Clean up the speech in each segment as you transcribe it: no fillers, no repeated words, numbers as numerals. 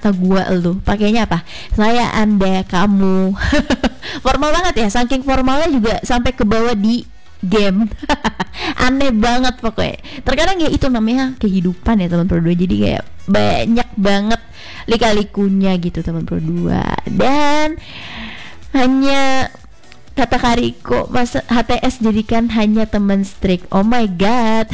kata gua lu, pakainya apa? Saya, anda, kamu. Formal banget ya, saking formalnya juga sampai ke bawah di game. Aneh banget pokoknya. Terkadang ya itu namanya kehidupan ya teman Pro 2. Jadi kayak banyak banget lika-likunya gitu teman Pro 2. Dan hanya kata Kariko, masa HTS jadikan hanya teman strik. Oh my god.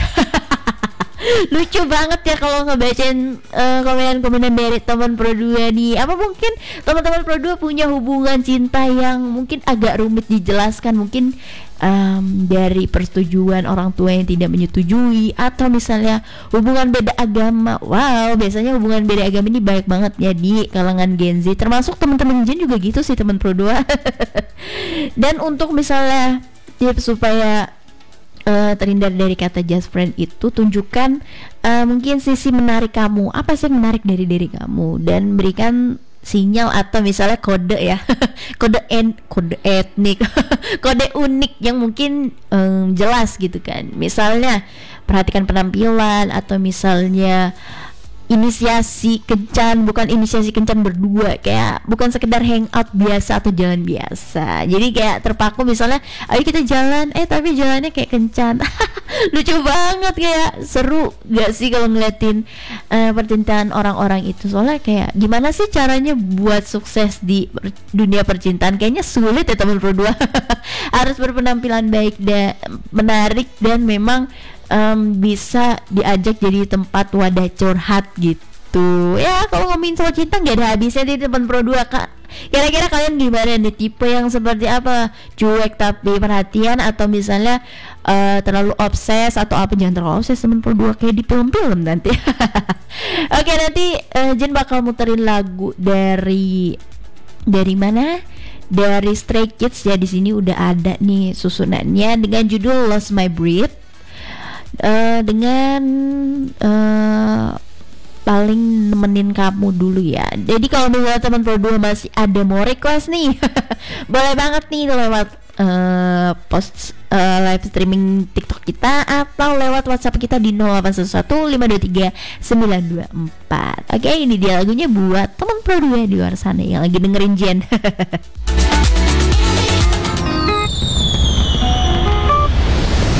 Lucu banget ya kalau ngebacain komen-komen dari teman Pro 2 nih. Apa mungkin teman-teman Pro 2 punya hubungan cinta yang mungkin agak rumit dijelaskan, mungkin dari persetujuan orang tua yang tidak menyetujui, atau misalnya hubungan beda agama. Wow, biasanya hubungan beda agama ini banyak banget ya di kalangan Gen Z, termasuk teman-teman Gen juga gitu sih teman Pro 2. Dan untuk misalnya tips supaya terhindar dari kata just friend itu, tunjukkan mungkin sisi menarik kamu. Apa sih yang menarik dari diri kamu, dan berikan sinyal atau misalnya kode ya. kode etnik. Kode unik yang mungkin jelas gitu kan. Misalnya perhatikan penampilan, atau misalnya inisiasi kencan, bukan inisiasi kencan berdua, kayak bukan sekedar hangout biasa atau jalan biasa. Jadi kayak terpaku misalnya, ayo kita jalan, tapi jalannya kayak kencan. Lucu banget, kayak seru gak sih kalau ngeliatin percintaan orang-orang itu. Soalnya kayak gimana sih caranya buat sukses di dunia percintaan? Kayaknya sulit ya teman Pro 2. Harus berpenampilan baik dan menarik, dan memang bisa diajak jadi tempat wadah curhat gitu. Ya kalau ngomongin soal cinta gak ada habisnya di teman Pro 2 kak. Kira-kira kalian gimana nih, tipe yang seperti apa? Cuek tapi perhatian, atau misalnya terlalu obses, atau apa? Jangan terlalu obses teman Pro 2 kayak di film-film nanti. Oke, nanti Jen bakal muterin lagu dari mana? Dari Stray Kids ya. Di sini udah ada nih susunannya dengan judul Lost My Breath. Dengan paling nemenin kamu dulu ya. Jadi kalau misalnya teman Pro 2 masih ada mau request nih, boleh banget nih lewat post live streaming TikTok kita, atau lewat WhatsApp kita di 0811 523 924. Oke, ini dia lagunya buat teman Pro 2 di luar sana yang lagi dengerin Jen.